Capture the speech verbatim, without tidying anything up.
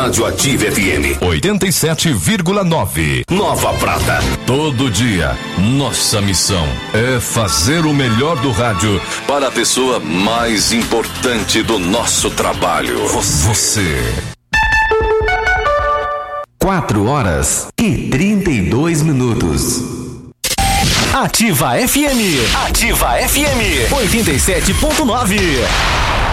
Rádio Ativa F M oitenta e sete vírgula nove. Nova Prata. Todo dia, nossa missão é fazer o melhor do rádio para a pessoa mais importante do nosso trabalho. Você. Quatro horas e trinta e dois minutos. Ativa F M. Ativa F M. oitenta e sete ponto nove.